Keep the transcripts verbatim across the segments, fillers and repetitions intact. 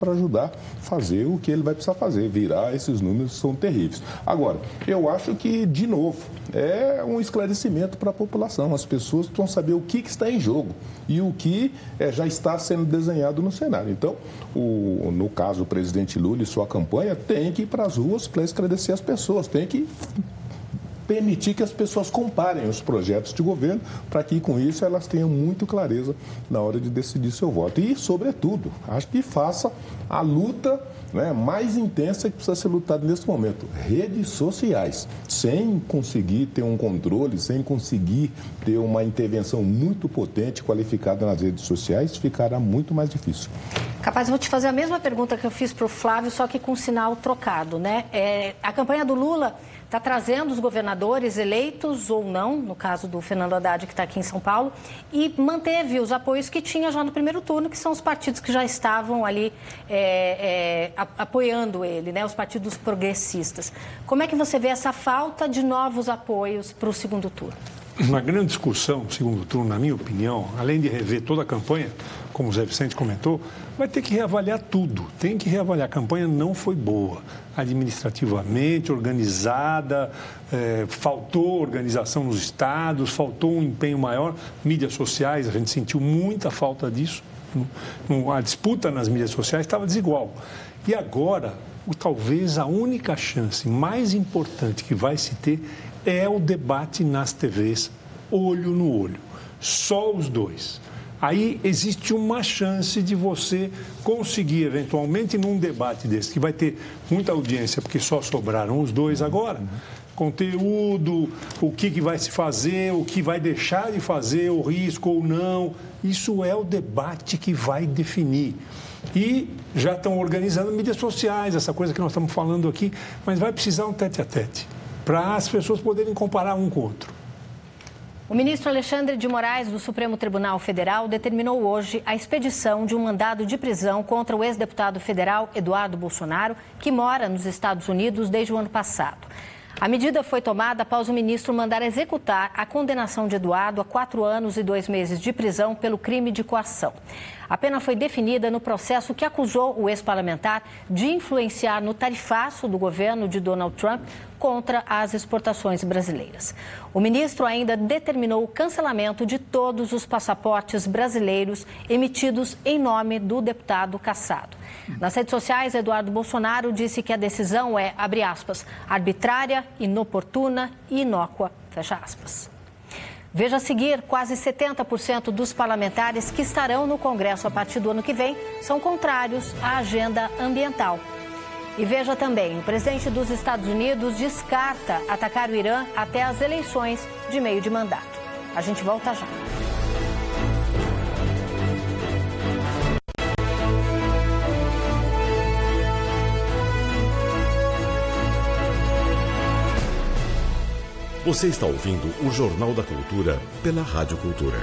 para ajudar a fazer o que ele vai precisar fazer, virar esses números que são terríveis. Agora, eu acho que, de novo, é um esclarecimento para a população. As pessoas precisam saber o que, que está em jogo e o que é, já está sendo desenhado no cenário. Então, o, no caso, o presidente Lula e sua campanha tem que ir para as ruas para esclarecer as pessoas, tem que permitir que as pessoas comparem os projetos de governo para que, com isso, elas tenham muito clareza na hora de decidir seu voto. E, sobretudo, acho que faça a luta, né, mais intensa que precisa ser lutada nesse momento. Redes sociais. Sem conseguir ter um controle, sem conseguir ter uma intervenção muito potente, qualificada nas redes sociais, ficará muito mais difícil. Capaz, eu vou te fazer a mesma pergunta que eu fiz para o Flávio, só que com sinal trocado, né? É, a campanha do Lula está trazendo os governadores eleitos ou não, no caso do Fernando Haddad, que está aqui em São Paulo, e manteve os apoios que tinha já no primeiro turno, que são os partidos que já estavam ali é, é, apoiando ele, né? Os partidos progressistas. Como é que você vê essa falta de novos apoios para o segundo turno? Uma grande discussão no segundo turno, na minha opinião, além de rever toda a campanha, como o Zé Vicente comentou, vai ter que reavaliar tudo. Tem que reavaliar. A campanha não foi boa. Administrativamente, organizada, é, faltou organização nos estados, faltou um empenho maior. Mídias sociais, a gente sentiu muita falta disso. A disputa nas mídias sociais estava desigual. E agora, talvez a única chance mais importante que vai se ter é o debate nas T Vs, olho no olho. Só os dois. Aí existe uma chance de você conseguir, eventualmente, num debate desse, que vai ter muita audiência, porque só sobraram os dois agora, conteúdo, o que, que vai se fazer, o que vai deixar de fazer, o risco ou não. Isso é o debate que vai definir. E já estão organizando mídias sociais, essa coisa que nós estamos falando aqui, mas vai precisar um tete-a-tete, para as pessoas poderem comparar um com o outro. O ministro Alexandre de Moraes, do Supremo Tribunal Federal, determinou hoje a expedição de um mandado de prisão contra o ex-deputado federal Eduardo Bolsonaro, que mora nos Estados Unidos desde o ano passado. A medida foi tomada após o ministro mandar executar a condenação de Eduardo a quatro anos e dois meses de prisão pelo crime de coação. A pena foi definida no processo que acusou o ex-parlamentar de influenciar no tarifaço do governo de Donald Trump contra as exportações brasileiras. O ministro ainda determinou o cancelamento de todos os passaportes brasileiros emitidos em nome do deputado cassado. Nas redes sociais, Eduardo Bolsonaro disse que a decisão é, abre aspas, arbitrária, inoportuna e inócua, fecha aspas. Veja a seguir, quase setenta por cento dos parlamentares que estarão no Congresso a partir do ano que vem são contrários à agenda ambiental. E veja também, o presidente dos Estados Unidos descarta atacar o Irã até as eleições de meio de mandato. A gente volta já. Você está ouvindo o Jornal da Cultura pela Rádio Cultura.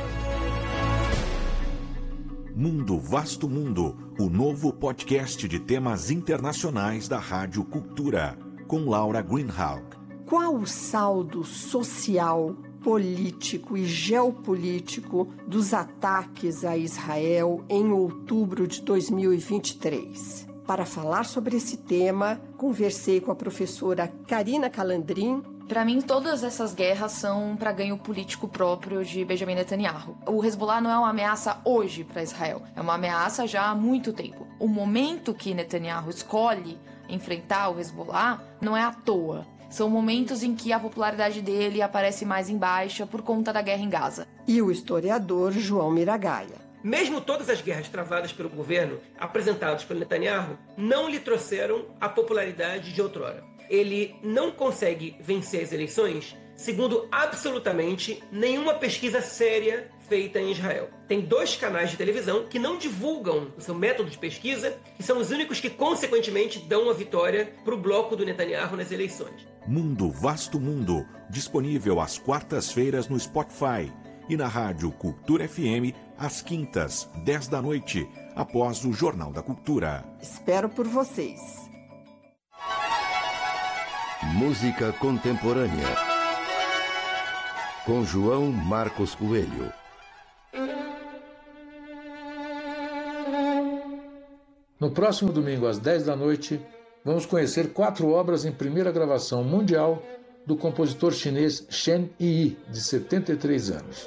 Mundo Vasto Mundo, o novo podcast de temas internacionais da Rádio Cultura, com Laura Greenhalgh. Qual o saldo social, político e geopolítico dos ataques a Israel em outubro de dois mil e vinte e três? Para falar sobre esse tema, conversei com a professora Karina Calandrin. Para mim, todas essas guerras são para ganho político próprio de Benjamin Netanyahu. O Hezbollah não é uma ameaça hoje para Israel, é uma ameaça já há muito tempo. O momento que Netanyahu escolhe enfrentar o Hezbollah não é à toa. São momentos em que a popularidade dele aparece mais em baixa por conta da guerra em Gaza. E o historiador João Miragaia. Mesmo todas as guerras travadas pelo governo, apresentadas pelo Netanyahu, não lhe trouxeram a popularidade de outrora. Ele não consegue vencer as eleições segundo absolutamente nenhuma pesquisa séria feita em Israel. Tem dois canais de televisão que não divulgam o seu método de pesquisa, que são os únicos que, consequentemente, dão a vitória para o bloco do Netanyahu nas eleições. Mundo Vasto Mundo, disponível às quartas-feiras no Spotify e na Rádio Cultura F M, às quintas, dez da noite, após o Jornal da Cultura. Espero por vocês. Música contemporânea, com João Marcos Coelho. No próximo domingo, às dez da noite, vamos conhecer quatro obras em primeira gravação mundial do compositor chinês Shen Yi, de setenta e três anos.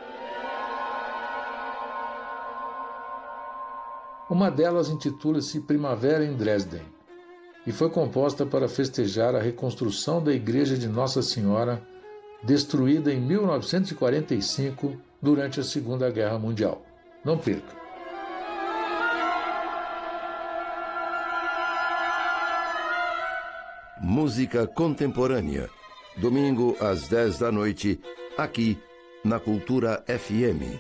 Uma delas intitula-se Primavera em Dresden e foi composta para festejar a reconstrução da Igreja de Nossa Senhora, destruída em mil novecentos e quarenta e cinco durante a Segunda Guerra Mundial. Não perca! Música contemporânea. Domingo às dez da noite, aqui na Cultura F M.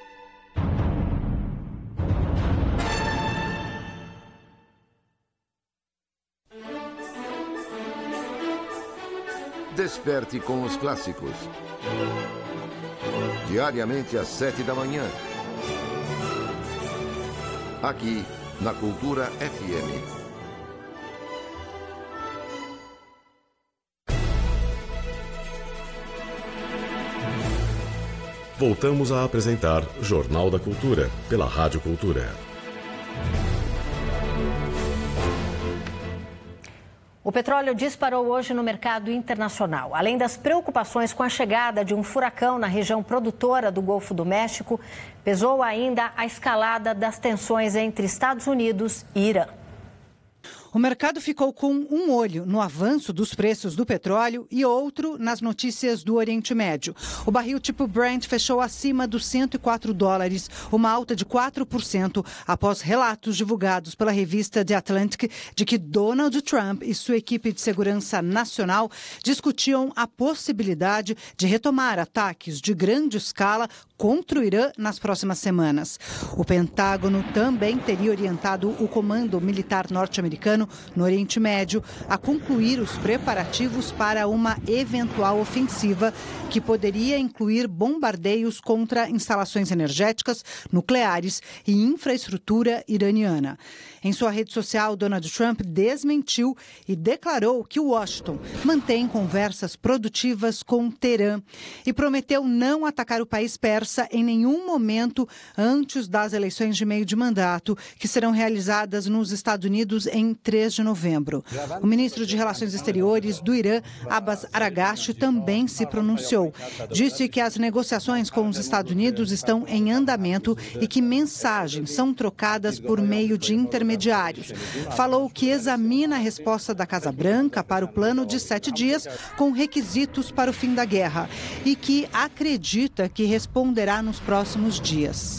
Desperte com os clássicos. Diariamente às sete da manhã. Aqui na Cultura F M. Voltamos a apresentar Jornal da Cultura, pela Rádio Cultura. O petróleo disparou hoje no mercado internacional. Além das preocupações com a chegada de um furacão na região produtora do Golfo do México, pesou ainda a escalada das tensões entre Estados Unidos e Irã. O mercado ficou com um olho no avanço dos preços do petróleo e outro nas notícias do Oriente Médio. O barril tipo Brent fechou acima dos cento e quatro dólares, uma alta de quatro por cento, após relatos divulgados pela revista The Atlantic de que Donald Trump e sua equipe de segurança nacional discutiam a possibilidade de retomar ataques de grande escala contra o Irã nas próximas semanas. O Pentágono também teria orientado o Comando Militar norte-americano no Oriente Médio a concluir os preparativos para uma eventual ofensiva que poderia incluir bombardeios contra instalações energéticas, nucleares e infraestrutura iraniana. Em sua rede social, Donald Trump desmentiu e declarou que Washington mantém conversas produtivas com Teherã e prometeu não atacar o país persa em nenhum momento antes das eleições de meio de mandato, que serão realizadas nos Estados Unidos em três de novembro. O ministro de Relações Exteriores do Irã, Abbas Araghchi, também se pronunciou. Disse que as negociações com os Estados Unidos estão em andamento e que mensagens são trocadas por meio de intermediários. Falou que examina a resposta da Casa Branca para o plano de sete dias com requisitos para o fim da guerra e que acredita que responderá nos próximos dias.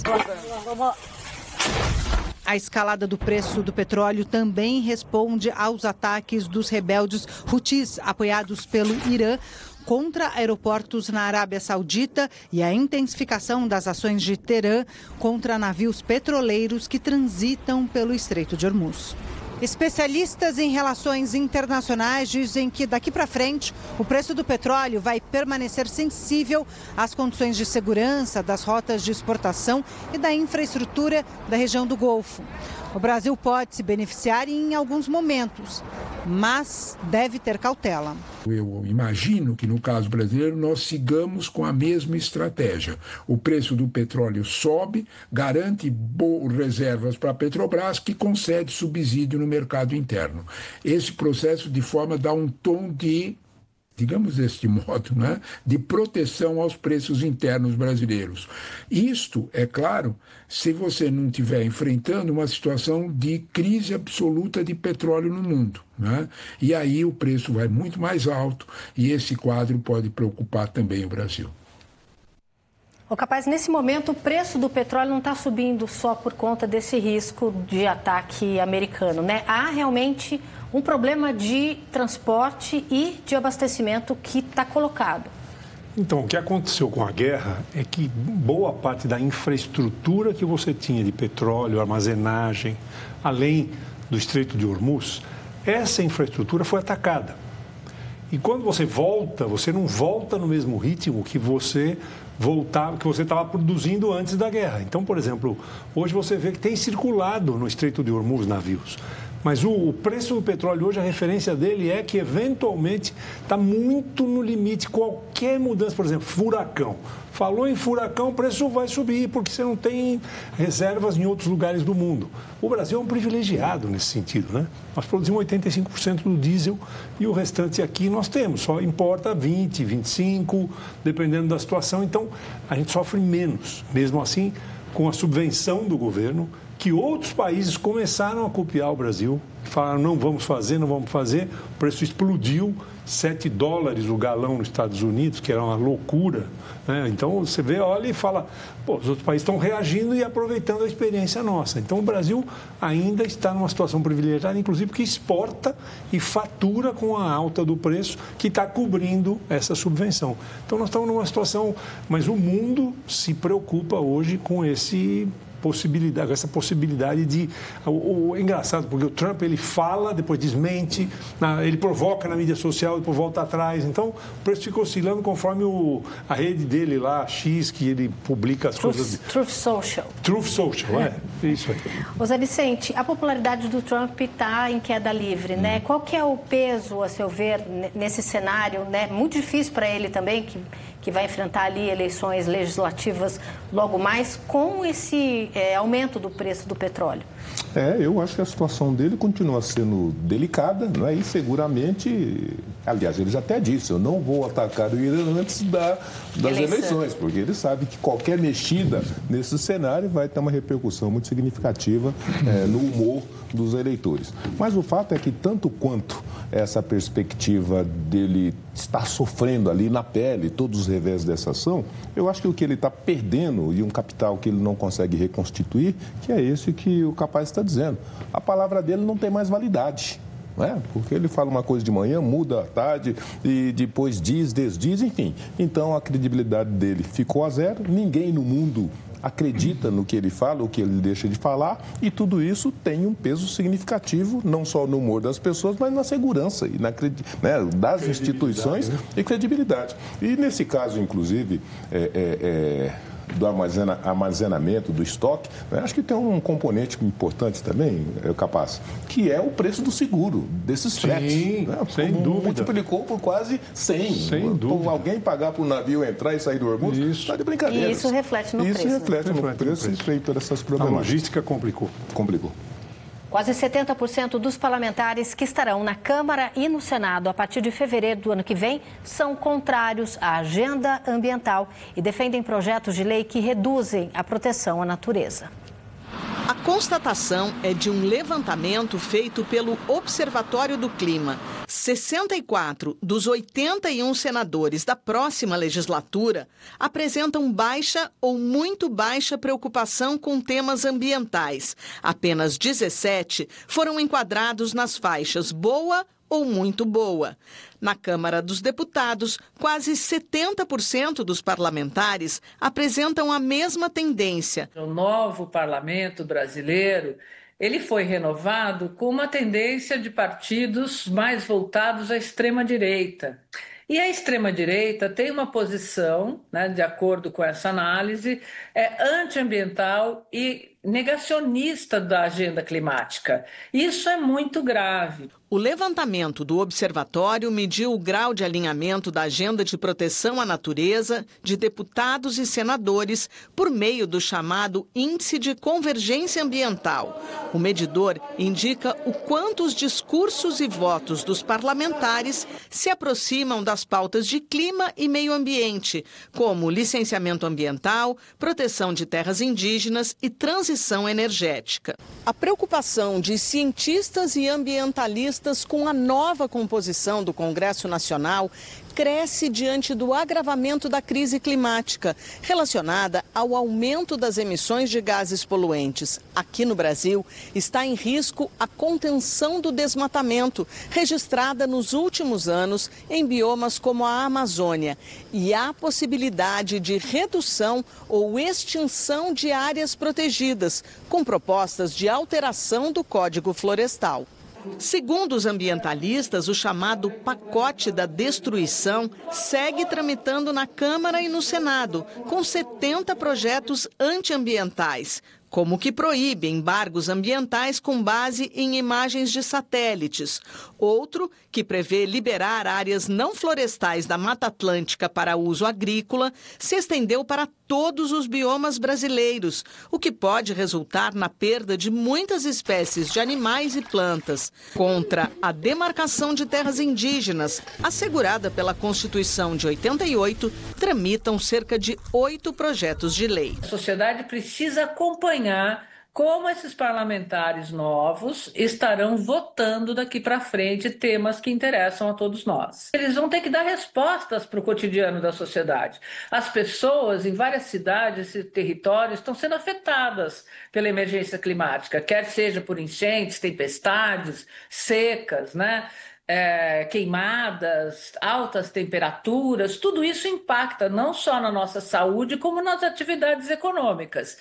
A escalada do preço do petróleo também responde aos ataques dos rebeldes Houthis, apoiados pelo Irã, contra aeroportos na Arábia Saudita e a intensificação das ações de Teherã contra navios petroleiros que transitam pelo Estreito de Hormuz. Especialistas em relações internacionais dizem que daqui para frente o preço do petróleo vai permanecer sensível às condições de segurança das rotas de exportação e da infraestrutura da região do Golfo. O Brasil pode se beneficiar em alguns momentos, mas deve ter cautela. Eu imagino que no caso brasileiro nós sigamos com a mesma estratégia. O preço do petróleo sobe, garante boas reservas para a Petrobras, que concede subsídio no mercado interno. Esse processo, de forma, dá um tom de, digamos deste modo, né, de proteção aos preços internos brasileiros. Isto, é claro, se você não estiver enfrentando uma situação de crise absoluta de petróleo no mundo, né? E aí o preço vai muito mais alto e esse quadro pode preocupar também o Brasil. Ô, Capaz, nesse momento o preço do petróleo não está subindo só por conta desse risco de ataque americano, né? Há realmente um problema de transporte e de abastecimento que está colocado. Então, o que aconteceu com a guerra é que boa parte da infraestrutura que você tinha de petróleo, armazenagem, além do Estreito de Hormuz, essa infraestrutura foi atacada. E quando você volta, você não volta no mesmo ritmo que você voltava, que você estava produzindo antes da guerra. Então, por exemplo, hoje você vê que tem circulado no Estreito de Hormuz navios. Mas o, o preço do petróleo hoje, a referência dele é que, eventualmente, está muito no limite. Qualquer mudança, por exemplo, furacão. Falou em furacão, o preço vai subir, porque você não tem reservas em outros lugares do mundo. O Brasil é um privilegiado nesse sentido, né? Nós produzimos oitenta e cinco por cento do diesel e o restante aqui nós temos. Só importa vinte, vinte e cinco, dependendo da situação. Então, a gente sofre menos. Mesmo assim, com a subvenção do governo, que outros países começaram a copiar o Brasil, falaram não vamos fazer, não vamos fazer, o preço explodiu, sete dólares o galão nos Estados Unidos, que era uma loucura, né? Então você vê, olha e fala, pô, os outros países estão reagindo e aproveitando a experiência nossa. Então o Brasil ainda está numa situação privilegiada, inclusive porque exporta e fatura com a alta do preço que está cobrindo essa subvenção. Então nós estamos numa situação, mas o mundo se preocupa hoje com esse possibilidade, essa possibilidade de... O, o, é engraçado, porque o Trump, ele fala, depois desmente, na, ele provoca na mídia social, depois volta atrás. Então, o preço fica oscilando conforme o, a rede dele lá, X, que ele publica as Truth, coisas... De... Truth Social. Truth Social, é. é isso aí. Ô Zé Vicente, a popularidade do Trump está em queda livre, hum. né? Qual que é o peso, a seu ver, nesse cenário, né? Muito difícil para ele também, que... que vai enfrentar ali eleições legislativas logo mais, com esse é, aumento do preço do petróleo? É, eu acho que a situação dele continua sendo delicada, não é? E seguramente, aliás, ele já até disse, eu não vou atacar o Irã antes da, das Eleição. eleições, porque ele sabe que qualquer mexida nesse cenário vai ter uma repercussão muito significativa é, no humor dos eleitores. Mas o fato é que, tanto quanto essa perspectiva dele estar sofrendo ali na pele todos os revés dessa ação, eu acho que o que ele está perdendo e um capital que ele não consegue reconstituir, que é esse que o capaz está dizendo. A palavra dele não tem mais validade. Não é? Porque ele fala uma coisa de manhã, muda à tarde e depois diz, desdiz, enfim. Então a credibilidade dele ficou a zero, ninguém no mundo acredita no que ele fala, o que ele deixa de falar, e tudo isso tem um peso significativo, não só no humor das pessoas, mas na segurança e na né, das instituições né? e credibilidade. E nesse caso, inclusive, é, é, é... do armazena, armazenamento, do estoque, né? Acho que tem um componente importante também, é capaz, que é o preço do seguro, desses fretes. Sim, né? sem Como dúvida. Multiplicou por quase cem. Sem dúvida. Alguém pagar para o navio entrar e sair do Hormuz, está de brincadeira. E isso reflete no isso preço. Isso reflete, né? no, reflete preço no preço e feito todas essas A problemáticas. logística complicou. Complicou. Quase setenta por cento dos parlamentares que estarão na Câmara e no Senado a partir de fevereiro do ano que vem são contrários à agenda ambiental e defendem projetos de lei que reduzem a proteção à natureza. A constatação é de um levantamento feito pelo Observatório do Clima. sessenta e quatro dos oitenta e um senadores da próxima legislatura apresentam baixa ou muito baixa preocupação com temas ambientais. Apenas dezessete foram enquadrados nas faixas boa ou muito boa. Na Câmara dos Deputados, quase setenta por cento dos parlamentares apresentam a mesma tendência. O novo parlamento brasileiro, ele foi renovado com uma tendência de partidos mais voltados à extrema-direita. E a extrema-direita tem uma posição, né, de acordo com essa análise, é antiambiental e negacionista da agenda climática. Isso é muito grave. O levantamento do observatório mediu o grau de alinhamento da agenda de proteção à natureza de deputados e senadores por meio do chamado Índice de Convergência Ambiental. O medidor indica o quanto os discursos e votos dos parlamentares se aproximam das pautas de clima e meio ambiente, como licenciamento ambiental, proteção de terras indígenas e transição energética. A preocupação de cientistas e ambientalistas com a nova composição do Congresso Nacional cresce diante do agravamento da crise climática, relacionada ao aumento das emissões de gases poluentes. Aqui no Brasil, está em risco a contenção do desmatamento, registrada nos últimos anos em biomas como a Amazônia, e há possibilidade de redução ou extinção de áreas protegidas, com propostas de alteração do Código Florestal. Segundo os ambientalistas, o chamado pacote da destruição segue tramitando na Câmara e no Senado, com setenta projetos antiambientais, como o que proíbe embargos ambientais com base em imagens de satélites. Outro, que prevê liberar áreas não florestais da Mata Atlântica para uso agrícola, se estendeu para todos os biomas brasileiros, o que pode resultar na perda de muitas espécies de animais e plantas. Contra a demarcação de terras indígenas, assegurada pela Constituição de oitenta e oito, tramitam cerca de oito projetos de lei. A sociedade precisa acompanhar como esses parlamentares novos estarão votando daqui para frente temas que interessam a todos nós. Eles vão ter que dar respostas para o cotidiano da sociedade. As pessoas em várias cidades e territórios estão sendo afetadas pela emergência climática, quer seja por enchentes, tempestades, secas, né? É, queimadas, altas temperaturas, tudo isso impacta não só na nossa saúde, como nas atividades econômicas.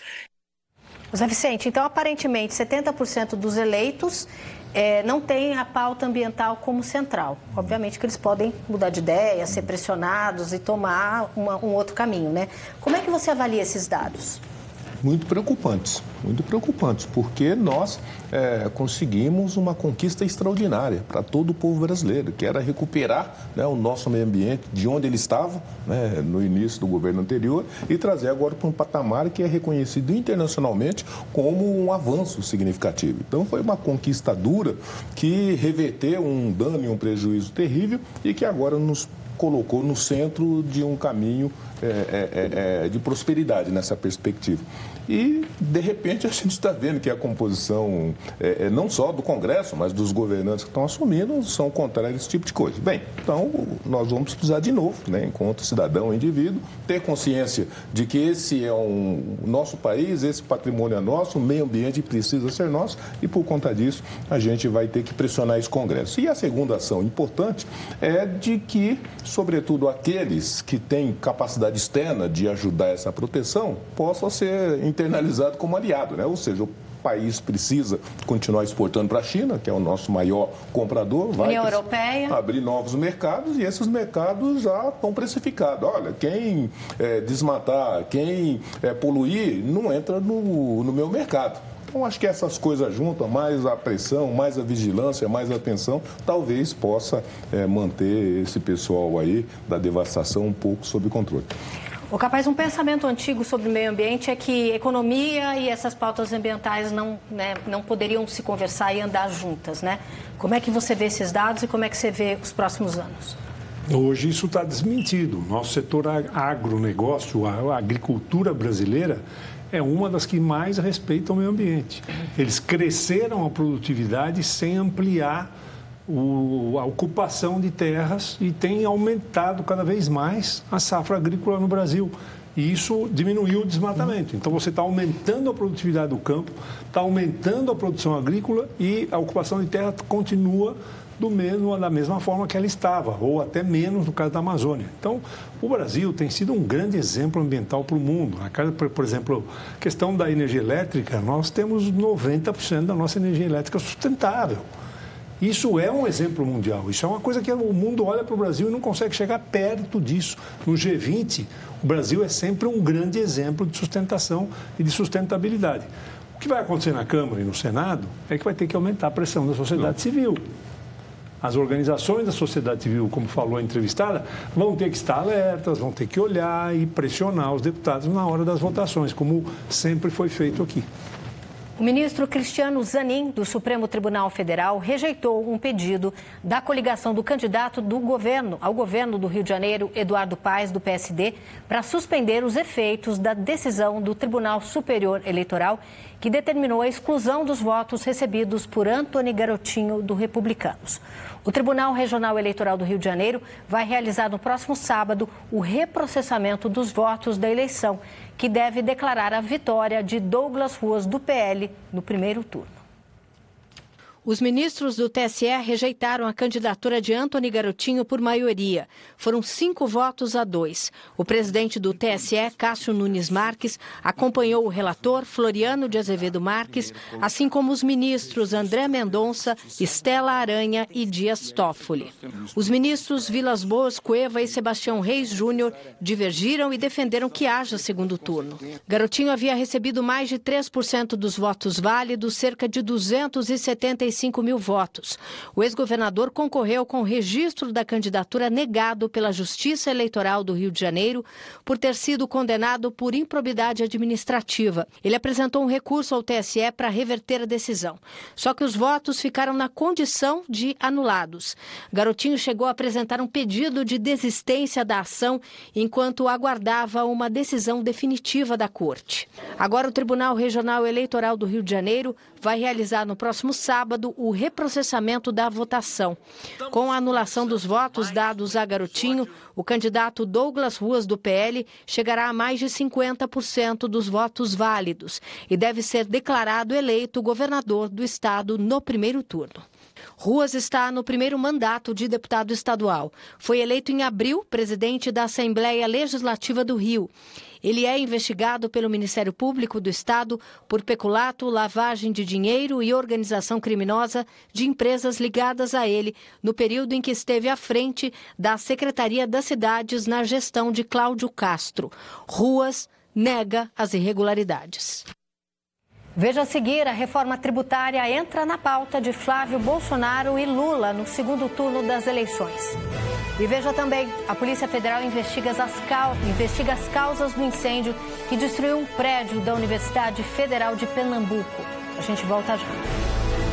José Vicente, então aparentemente setenta por cento dos eleitos é, não têm a pauta ambiental como central. Obviamente que eles podem mudar de ideia, ser pressionados e tomar uma, um outro caminho, né? Como é que você avalia esses dados? Muito preocupantes, muito preocupantes, porque nós é, conseguimos uma conquista extraordinária para todo o povo brasileiro, que era recuperar, né, o nosso meio ambiente de onde ele estava, né, no início do governo anterior, e trazer agora para um patamar que é reconhecido internacionalmente como um avanço significativo. Então foi uma conquista dura que reverteu um dano e um prejuízo terrível e que agora nos colocou no centro de um caminho é, é, é, de prosperidade nessa perspectiva. E, de repente, a gente está vendo que a composição, é, é, não só do Congresso, mas dos governantes que estão assumindo, são contrários a esse tipo de coisa. Bem, então, nós vamos precisar de novo, né, enquanto cidadão, indivíduo, ter consciência de que esse é um nosso país, esse patrimônio é nosso, o meio ambiente precisa ser nosso e, por conta disso, a gente vai ter que pressionar esse Congresso. E a segunda ação importante é de que, sobretudo, aqueles que têm capacidade externa de ajudar essa proteção possam ser internalizado como aliado, né? Ou seja, o país precisa continuar exportando para a China, que é o nosso maior comprador, vai União Europeia. abrir novos mercados e esses mercados já estão precificados. Olha, quem é, desmatar, quem é, poluir, não entra no, no meu mercado. Então, acho que essas coisas juntas, mais a pressão, mais a vigilância, mais a atenção, talvez possa é, manter esse pessoal aí da devastação um pouco sob controle. O capaz, um pensamento antigo sobre o meio ambiente é que economia e essas pautas ambientais não, né, não poderiam se conversar e andar juntas, né? Como é que você vê esses dados e como é que você vê os próximos anos? Hoje isso está desmentido. Nosso setor agronegócio, a agricultura brasileira, é uma das que mais respeita o meio ambiente. Eles cresceram a produtividade sem ampliar O, a ocupação de terras e tem aumentado cada vez mais a safra agrícola no Brasil. E isso diminuiu o desmatamento. Então, você está aumentando a produtividade do campo, está aumentando a produção agrícola e a ocupação de terra continua do mesmo, da mesma forma que ela estava, ou até menos no caso da Amazônia. Então, o Brasil tem sido um grande exemplo ambiental para o mundo. Por exemplo, a questão da energia elétrica, nós temos noventa por cento da nossa energia elétrica sustentável. Isso é um exemplo mundial, isso é uma coisa que o mundo olha para o Brasil e não consegue chegar perto disso. No G vinte, o Brasil é sempre um grande exemplo de sustentação e de sustentabilidade. O que vai acontecer na Câmara e no Senado é que vai ter que aumentar a pressão da sociedade civil. As organizações da sociedade civil, como falou a entrevistada, vão ter que estar alertas, vão ter que olhar e pressionar os deputados na hora das votações, como sempre foi feito aqui. O ministro Cristiano Zanin, do Supremo Tribunal Federal, rejeitou um pedido da coligação do candidato do governo, ao governo do Rio de Janeiro, Eduardo Paes, do P S D, para suspender os efeitos da decisão do Tribunal Superior Eleitoral, que determinou a exclusão dos votos recebidos por Antony Garotinho, do Republicanos. O Tribunal Regional Eleitoral do Rio de Janeiro vai realizar no próximo sábado o reprocessamento dos votos da eleição, que deve declarar a vitória de Douglas Ruas, do P L, no primeiro turno. Os ministros do T S E rejeitaram a candidatura de Antony Garotinho por maioria. Foram cinco votos a dois. O presidente do T S E, Cássio Nunes Marques, acompanhou o relator, Floriano de Azevedo Marques, assim como os ministros André Mendonça, Estela Aranha e Dias Toffoli. Os ministros Vilas Boas Cueva e Sebastião Reis Júnior divergiram e defenderam que haja segundo turno. Garotinho havia recebido mais de três por cento dos votos válidos, cerca de duzentos e setenta e cinco mil votos. O ex-governador concorreu com o registro da candidatura negado pela Justiça Eleitoral do Rio de Janeiro por ter sido condenado por improbidade administrativa. Ele apresentou um recurso ao T S E para reverter a decisão. Só que os votos ficaram na condição de anulados. Garotinho chegou a apresentar um pedido de desistência da ação enquanto aguardava uma decisão definitiva da Corte. Agora o Tribunal Regional Eleitoral do Rio de Janeiro vai realizar no próximo sábado o reprocessamento da votação. Com a anulação dos votos dados a Garotinho, o candidato Douglas Ruas, do P L, chegará a mais de cinquenta por cento dos votos válidos e deve ser declarado eleito governador do estado no primeiro turno. Ruas está no primeiro mandato de deputado estadual. Foi eleito em abril presidente da Assembleia Legislativa do Rio. Ele é investigado pelo Ministério Público do Estado por peculato, lavagem de dinheiro e organização criminosa de empresas ligadas a ele no período em que esteve à frente da Secretaria das Cidades na gestão de Cláudio Castro. Ruas nega as irregularidades. Veja a seguir, a reforma tributária entra na pauta de Flávio Bolsonaro e Lula no segundo turno das eleições. E veja também, a Polícia Federal investiga as, cau... investiga as causas do incêndio que destruiu um prédio da Universidade Federal de Pernambuco. A gente volta já.